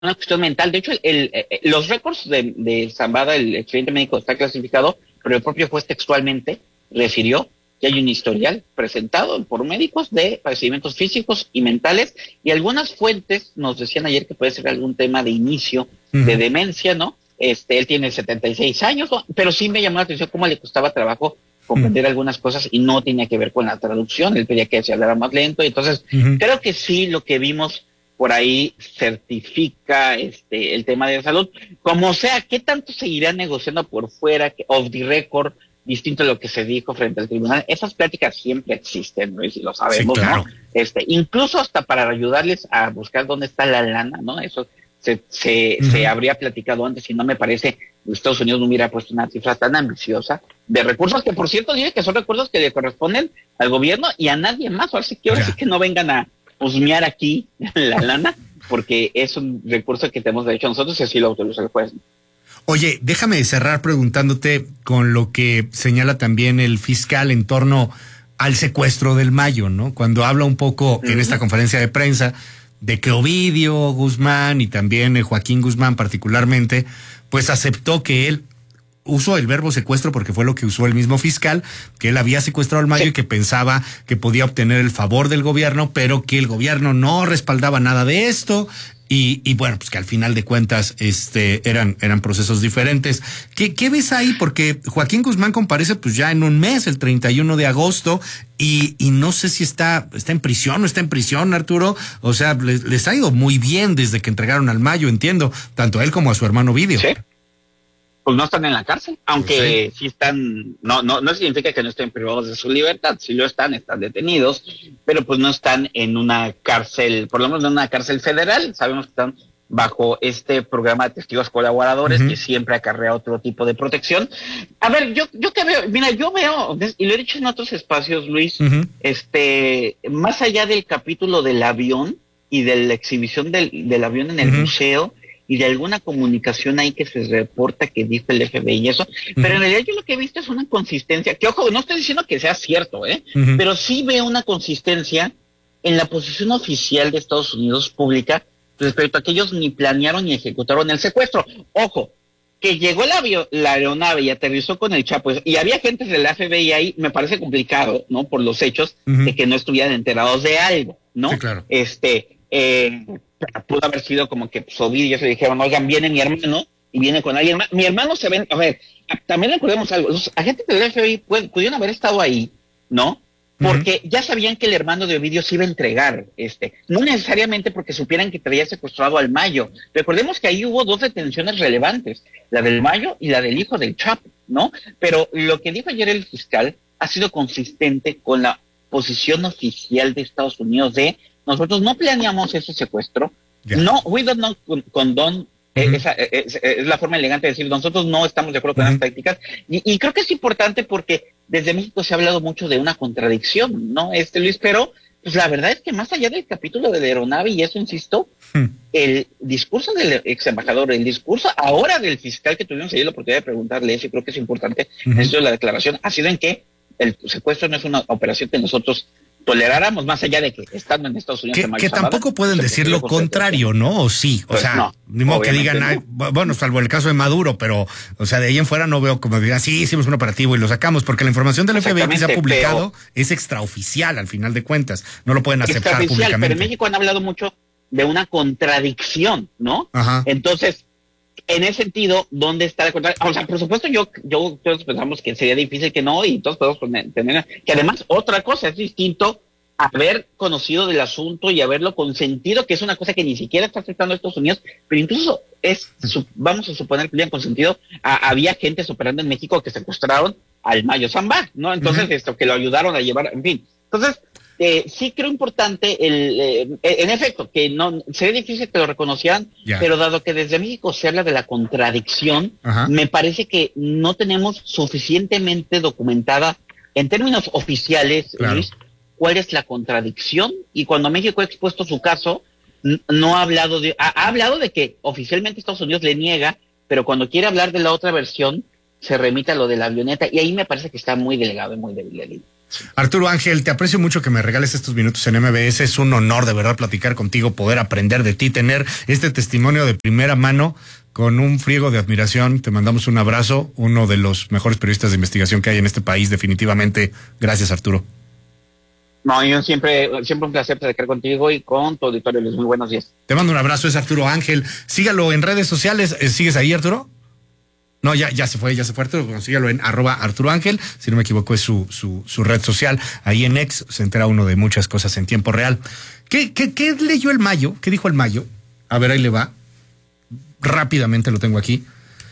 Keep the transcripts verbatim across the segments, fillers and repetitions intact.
una cuestión mental. De hecho, el, el, el, los récords de, de Zambada, el expediente médico está clasificado, pero el propio juez textualmente refirió que hay un historial presentado por médicos de padecimientos físicos y mentales, y algunas fuentes nos decían ayer que puede ser algún tema de inicio uh-huh. de demencia, ¿no? Este, él tiene setenta y seis años, ¿no? Pero sí me llamó la atención cómo le costaba trabajo comprender uh-huh. algunas cosas y no tenía que ver con la traducción, él pedía que se hablara más lento, y entonces uh-huh. creo que sí, lo que vimos por ahí certifica este el tema de la salud. Como sea, ¿qué tanto seguirá negociando por fuera, off the record, distinto a lo que se dijo frente al tribunal? Esas pláticas siempre existen, ¿no? Y si lo sabemos, sí, claro. ¿no? Este, incluso hasta para ayudarles a buscar dónde está la lana, ¿no? Eso se se, uh-huh. se habría platicado antes, y no me parece que Estados Unidos no hubiera puesto una cifra tan ambiciosa de recursos, que por cierto dice que son recursos que le corresponden al gobierno y a nadie más. Ahora sí que, ahora sí que no vengan a husmear aquí la lana, porque es un recurso que tenemos derecho nosotros y así lo autoriza el juez. Oye, déjame cerrar preguntándote con lo que señala también el fiscal en torno al secuestro del Mayo, ¿no? Cuando habla un poco uh-huh. en esta conferencia de prensa de que Ovidio Guzmán y también Joaquín Guzmán particularmente, pues aceptó que él usó el verbo secuestro porque fue lo que usó el mismo fiscal, que él había secuestrado al Mayo sí. y que pensaba que podía obtener el favor del gobierno, pero que el gobierno no respaldaba nada de esto. Y, y bueno, pues que al final de cuentas este eran eran procesos diferentes. ¿Qué, qué ves ahí? Porque Joaquín Guzmán comparece pues ya en un mes, el treinta y uno de agosto, y, y no sé si está, está en prisión o no está en prisión, Arturo. O sea, les, les ha ido muy bien desde que entregaron al Mayo, entiendo, tanto a él como a su hermano Ovidio. Sí. Pues no están en la cárcel, aunque pues sí. sí están, no, no, no significa que no estén privados de su libertad, sí lo están, están detenidos, pero pues no están en una cárcel, por lo menos en una cárcel federal. Sabemos que están bajo este programa de testigos colaboradores uh-huh. que siempre acarrea otro tipo de protección. A ver, yo, yo que veo, mira, yo veo, y lo he dicho en otros espacios, Luis, uh-huh. este, más allá del capítulo del avión y de la exhibición del, del avión en el uh-huh. museo, y de alguna comunicación ahí que se reporta que dijo el F B I y eso, uh-huh. pero en realidad yo lo que he visto es una consistencia, que ojo, no estoy diciendo que sea cierto, ¿eh? Uh-huh. pero sí veo una consistencia en la posición oficial de Estados Unidos pública respecto a que ellos ni planearon ni ejecutaron el secuestro. Ojo, que llegó el avión, la aeronave y aterrizó con el Chapo, y había gente de la F B I ahí, me parece complicado, ¿no? Por los hechos uh-huh. de que no estuvieran enterados de algo, ¿no? Sí, claro. Este, eh... pudo haber sido como que pues, Ovidio se dijeron, oigan, viene mi hermano y viene con alguien más. Mi hermano se ven, a ver, a, también recordemos algo, los agentes del F B I pueden, pudieron haber estado ahí, ¿no? Porque uh-huh. ya sabían que el hermano de Ovidio se iba a entregar, este, no necesariamente porque supieran que traía secuestrado al Mayo. Recordemos que ahí hubo dos detenciones relevantes, la del Mayo y la del hijo del Chapo, ¿no? Pero lo que dijo ayer el fiscal ha sido consistente con la posición oficial de Estados Unidos de nosotros no planeamos ese secuestro, yeah. no, we don't not condone, uh-huh. esa, es, es la forma elegante de decir, nosotros no estamos de acuerdo con uh-huh. las prácticas, y, y creo que es importante porque desde México se ha hablado mucho de una contradicción, ¿no, este Luis? Pero pues la verdad es que más allá del capítulo de la aeronave, y eso insisto, uh-huh. el discurso del ex embajador, el discurso ahora del fiscal que tuvimos ayer la oportunidad de preguntarle eso, y creo que es importante, uh-huh. esto de la declaración, ha sido en que el secuestro no es una operación que nosotros toleráramos, más allá de que estando en Estados Unidos... Que, que tampoco pueden decir lo contrario, ¿no? O sí, pues o sea, no, ni modo que digan, no. ay, bueno, salvo el caso de Maduro, pero, o sea, de ahí en fuera no veo como digan, sí, hicimos un operativo y lo sacamos, porque la información del F B I que se ha publicado pero, es extraoficial, al final de cuentas, no lo pueden aceptar públicamente. Pero en México han hablado mucho de una contradicción, ¿no? Ajá. Entonces, en ese sentido, ¿dónde está la contradicción? O sea, por supuesto, yo, yo, todos pensamos que sería difícil que no, y todos podemos tener, que además, otra cosa, es distinto haber conocido del asunto y haberlo consentido, que es una cosa que ni siquiera está aceptando Estados Unidos, pero incluso es, vamos a suponer que hubieran consentido, a, había gentes operando en México que secuestraron al Mayo Zambada, ¿no? Entonces, uh-huh. esto, que lo ayudaron a llevar, en fin. Entonces, eh, sí creo importante, el, eh, en efecto, que no, sería difícil que lo reconocieran, yeah. pero dado que desde México se habla de la contradicción, uh-huh. me parece que no tenemos suficientemente documentada, en términos oficiales, claro. Luis, cuál es la contradicción, y cuando México ha expuesto su caso, no ha hablado de, ha, ha hablado de que oficialmente Estados Unidos le niega, pero cuando quiere hablar de la otra versión, se remite a lo de la avioneta, y ahí me parece que está muy delegado y muy débil el Arturo Ángel, te aprecio mucho que me regales estos minutos en M B S. Es un honor de verdad platicar contigo, poder aprender de ti, tener este testimonio de primera mano con un friego de admiración. Te mandamos un abrazo, uno de los mejores periodistas de investigación que hay en este país, definitivamente. Gracias, Arturo. No, yo siempre, siempre un placer platicar contigo y con tu auditorio. Les muy buenos días. Te mando un abrazo, es Arturo Ángel. Sígalo en redes sociales. ¿Sigues ahí, Arturo? No, ya, ya se fue, ya se fue Arturo. Bueno, sígalo en arroba Arturo Ángel. Si no me equivoco, es su, su, su red social. Ahí en X se entera uno de muchas cosas en tiempo real. ¿Qué, qué, qué leyó el Mayo? ¿Qué dijo el Mayo? A ver, ahí le va. Rápidamente lo tengo aquí.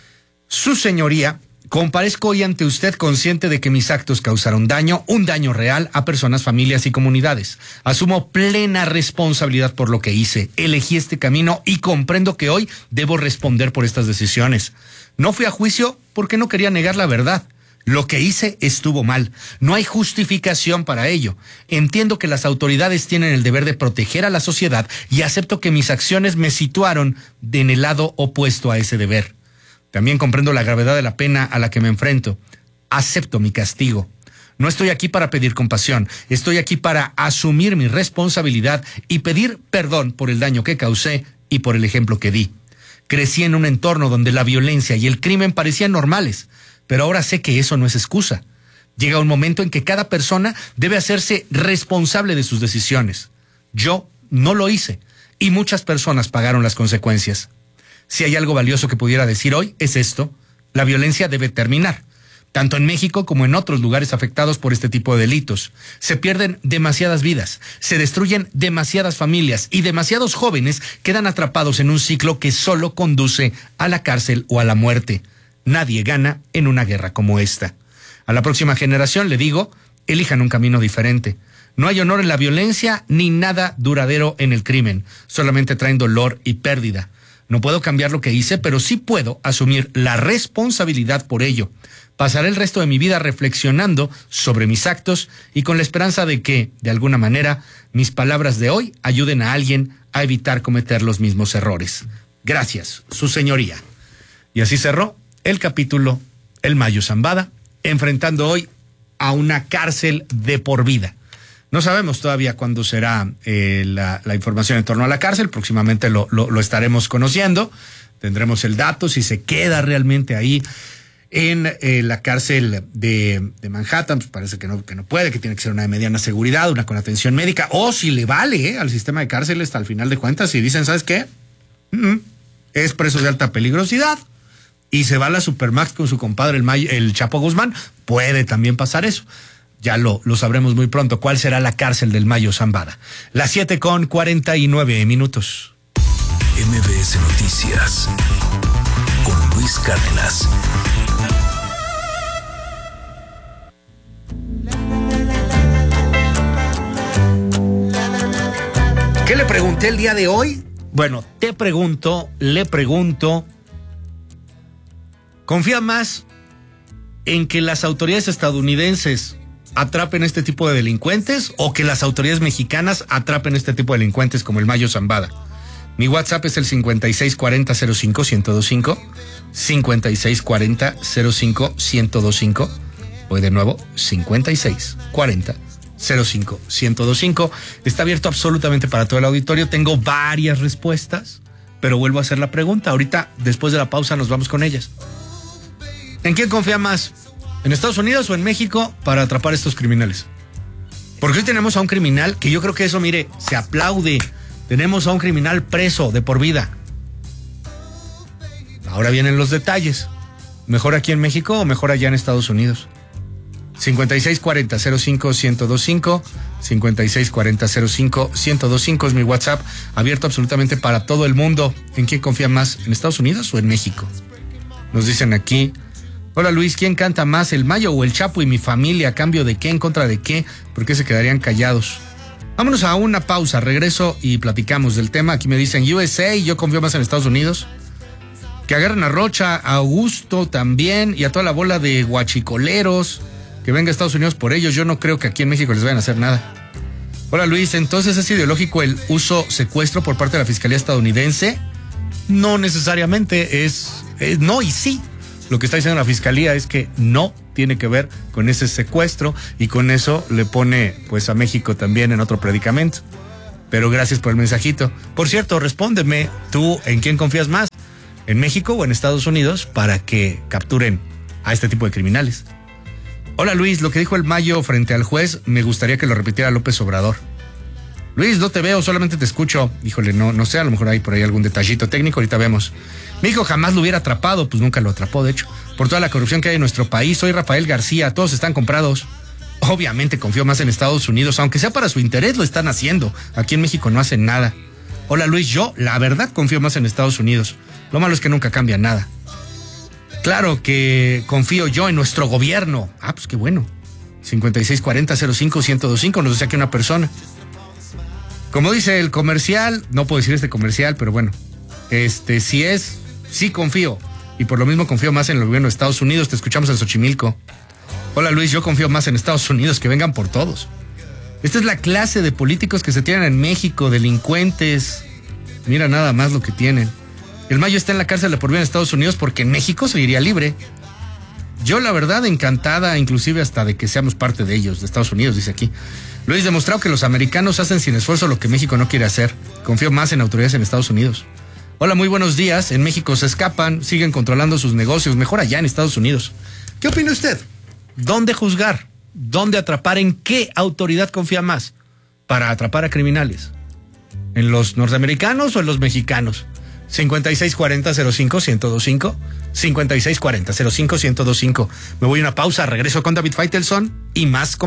Su señoría, comparezco hoy ante usted consciente de que mis actos causaron daño, un daño real a personas, familias y comunidades. Asumo plena responsabilidad por lo que hice. Elegí este camino y comprendo que hoy debo responder por estas decisiones. No fui a juicio porque no quería negar la verdad. Lo que hice estuvo mal. No hay justificación para ello. Entiendo que las autoridades tienen el deber de proteger a la sociedad y acepto que mis acciones me situaron en el lado opuesto a ese deber. También comprendo la gravedad de la pena a la que me enfrento. Acepto mi castigo. No estoy aquí para pedir compasión. Estoy aquí para asumir mi responsabilidad y pedir perdón por el daño que causé y por el ejemplo que di. Crecí en un entorno donde la violencia y el crimen parecían normales, pero ahora sé que eso no es excusa. Llega un momento en que cada persona debe hacerse responsable de sus decisiones. Yo no lo hice y muchas personas pagaron las consecuencias. Si hay algo valioso que pudiera decir hoy, es esto: la violencia debe terminar, tanto en México como en otros lugares afectados por este tipo de delitos. Se pierden demasiadas vidas, se destruyen demasiadas familias y demasiados jóvenes quedan atrapados en un ciclo que solo conduce a la cárcel o a la muerte. Nadie gana en una guerra como esta. A la próxima generación le digo, elijan un camino diferente. No hay honor en la violencia ni nada duradero en el crimen, solamente traen dolor y pérdida. No puedo cambiar lo que hice, pero sí puedo asumir la responsabilidad por ello. Pasaré el resto de mi vida reflexionando sobre mis actos y con la esperanza de que, de alguna manera, mis palabras de hoy ayuden a alguien a evitar cometer los mismos errores. Gracias, su señoría. Y así cerró el capítulo El Mayo Zambada, enfrentando hoy a una cárcel de por vida. No sabemos todavía cuándo será eh, la, la información en torno a la cárcel. Próximamente lo, lo, lo estaremos conociendo. Tendremos el dato, si se queda realmente ahí en eh, la cárcel de, de Manhattan. Pues parece que no, que no puede, que tiene que ser una de mediana seguridad, una con atención médica, o si le vale eh, al sistema de cárceles hasta el final de cuentas, y dicen, ¿sabes qué? Mm-hmm. Es preso de alta peligrosidad y se va a la Supermax con su compadre el, May, el Chapo Guzmán. Puede también pasar eso. Ya lo, lo sabremos muy pronto. ¿Cuál será la cárcel del Mayo Zambada? Las siete con cuarenta y nueve minutos. M B S Noticias con Luis Cárdenas. ¿Qué le pregunté el día de hoy? Bueno, te pregunto, le pregunto, ¿confía más en que las autoridades estadounidenses atrapen este tipo de delincuentes o que las autoridades mexicanas atrapen este tipo de delincuentes como el Mayo Zambada? Mi WhatsApp es el cincuenta y seis cuarenta cero cinco ciento veinticinco, cincuenta y seis cuarenta cero cinco ciento veinticinco, hoy de nuevo cincuenta y seis cuarenta cero cinco ciento veinticinco. Está abierto absolutamente para todo el auditorio. Tengo varias respuestas, pero vuelvo a hacer la pregunta. Ahorita, después de la pausa, nos vamos con ellas. ¿En quién confía más? ¿En Estados Unidos o en México para atrapar a estos criminales? Porque hoy tenemos a un criminal que yo creo que eso, mire, se aplaude. Tenemos a un criminal preso de por vida. Ahora vienen los detalles. ¿Mejor aquí en México o mejor allá en Estados Unidos? cincuenta y seis cuarenta cero cinco ciento veinticinco, cincuenta y seis cuarenta cero cinco ciento veinticinco es mi WhatsApp, abierto absolutamente para todo el mundo. ¿En quién confía más? ¿En Estados Unidos o en México? Nos dicen aquí: hola Luis, ¿quién canta más, el Mayo o el Chapo y mi familia? ¿A cambio de qué? ¿En contra de qué? ¿Por qué se quedarían callados? Vámonos a una pausa, regreso y platicamos del tema. Aquí me dicen U S A, yo confío más en Estados Unidos. Que agarren a Rocha, a Augusto también y a toda la bola de guachicoleros. Que venga a Estados Unidos por ellos. Yo no creo que aquí en México les vayan a hacer nada. Hola Luis, ¿entonces es ideológico el uso secuestro por parte de la Fiscalía estadounidense? No necesariamente, es, es no y sí. Lo que está diciendo la fiscalía es que no tiene que ver con ese secuestro y con eso le pone pues a México también en otro predicamento. Pero gracias por el mensajito. Por cierto, respóndeme, ¿tú en quién confías más? ¿En México o en Estados Unidos para que capturen a este tipo de criminales? Hola Luis, lo que dijo el Mayo frente al juez, me gustaría que lo repitiera López Obrador. Luis, no te veo, solamente te escucho. Híjole, no, no sé, a lo mejor hay por ahí algún detallito técnico, ahorita vemos. Mi hijo jamás lo hubiera atrapado, pues nunca lo atrapó, de hecho. Por toda la corrupción que hay en nuestro país, soy Rafael García, todos están comprados. Obviamente confío más en Estados Unidos, aunque sea para su interés, lo están haciendo. Aquí en México no hacen nada. Hola Luis, yo la verdad confío más en Estados Unidos. Lo malo es que nunca cambia nada. Claro que confío yo en nuestro gobierno. Ah, pues qué bueno. cincuenta y seis cuarenta cero cinco uno cero dos cinco, nos decía que una persona. Como dice el comercial, no puedo decir este comercial, pero bueno, este, si es, sí confío, y por lo mismo confío más en el gobierno de Estados Unidos. Te escuchamos en Xochimilco. Hola Luis, yo confío más en Estados Unidos, que vengan por todos. Esta es la clase de políticos que se tienen en México, delincuentes. Mira nada más lo que tienen. El Mayo está en la cárcel de por vida en Estados Unidos porque en México seguiría libre. Yo la verdad encantada, inclusive hasta de que seamos parte de ellos, de Estados Unidos, dice aquí. Luis, demostrado que los americanos hacen sin esfuerzo lo que México no quiere hacer. Confío más en autoridades en Estados Unidos. Hola, muy buenos días. En México se escapan, siguen controlando sus negocios. Mejor allá en Estados Unidos. ¿Qué opina usted? ¿Dónde juzgar? ¿Dónde atrapar? ¿En qué autoridad confía más para atrapar a criminales? ¿En los norteamericanos o en los mexicanos? cincuenta y seis cuarenta cero cinco uno cero dos cinco, cincuenta y seis cuarenta cero cinco uno cero dos cinco. Me voy a una pausa, regreso con David Faitelson y más con